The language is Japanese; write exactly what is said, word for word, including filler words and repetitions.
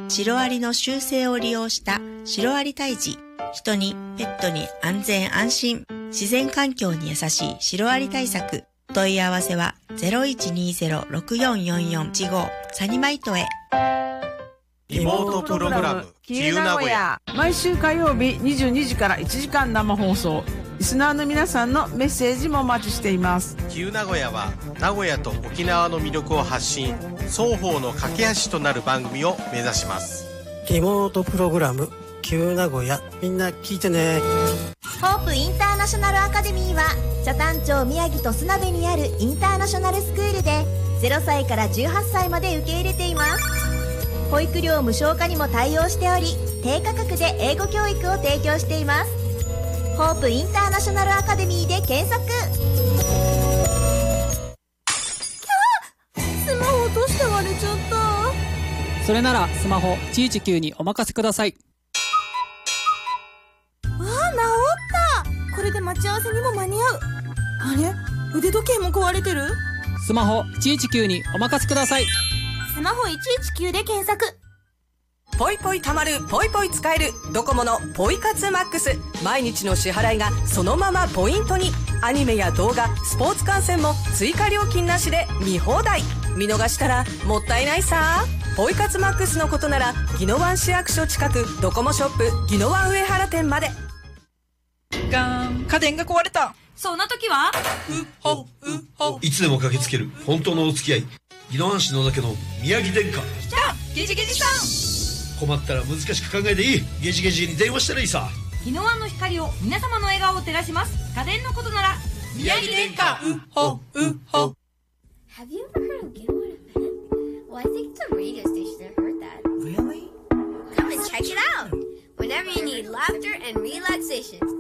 シロアリの習性を利用したシロアリ退治。人にペットに安全安心、自然環境に優しいシロアリ対策。お問い合わせは ゼロいちにゼロ ろくよんよんよんいちご サニマイトへ。 リモートプログラムキュー名古屋、 毎週火曜日にじゅうにじからいちじかん生放送。リスナーの皆さんのメッセージもお待ちしています。 キュー名古屋は名古屋と沖縄の魅力を発信、双方の架け橋となる番組を目指します。 リモートプログラムキュー名古屋、みんな聞いてね。 ホープインターナショナルアカデミーは北谷町宮城と須鍋にあるインターナショナルスクールでゼロさいからじゅうはっさいまで受け入れています。保育料無償化にも対応しており、低価格で英語教育を提供しています。ホープインターナショナルアカデミーで検索。 スマホ落として割れちゃった。 それならスマホいちいちきゅうにお任せください。 ああ、治った。これで待ち合わせにも間に合う。あれ、腕時計も壊れてる。 スマホいちいちきゅうにお任せください。 スマホいちいちきゅうで検索。 ポイポイ貯まる、ポイポイ使えるドコモのポイ活マックス。毎日の支払いがそのままポイントに。アニメや動画、スポーツ観戦も追加料金なしで見放題。見逃したらもったいないさ。ポイ活マックスのことなら宜野湾市役所近くドコモショップ宜野湾上原店まで。 ガーン、家電が壊れた。 そんな時はうほうほ、 いつでも駆けつける本当のお付き合い、宜野湾市野田家の宮城電化。 来た、ゲジゲジさん。 困ったら難しく考えていい。ゲジゲジに電話したらいいさ。 宜野湾の光を皆様の笑顔を照らします。家電のことなら宮城電化。うほうほ。 Have you ever heard of Get One Minute? Well, I think it's a radio station that heard that. Really? Come and check it out. Whenever you need laughter and relaxation.